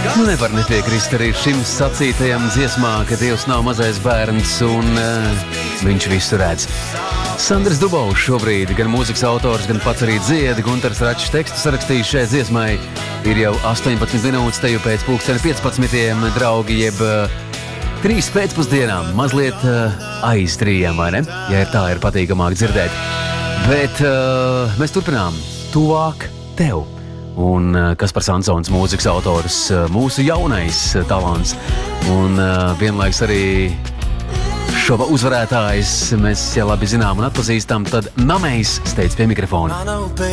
Nu, nevar nepiekrist arī šim sacītajam dziesmā, ka Dievs nav mazais bērns un viņš visu redz. Sandrs Dubovs šobrīd gan mūzikas autors, gan pats arī dziedi. Guntars Račs tekstu sarakstījis šai dziesmai. Ir jau 18 minūtes, teju pēc pulksteni 15, draugi, jeb 3 pēcpusdienām. Mazliet aiz 3, vai ne? Ja ir tā, ir patīkamāk dzirdēt. Bet mēs turpinām tuvāk tev. Un Kaspars Ansons, mūzikas autors, mūsu jaunais talants. Un vienlaiks arī šo uzvarētājs mēs, ja labi zinām un atpazīstam, tad Namejs steidz pie mikrofona.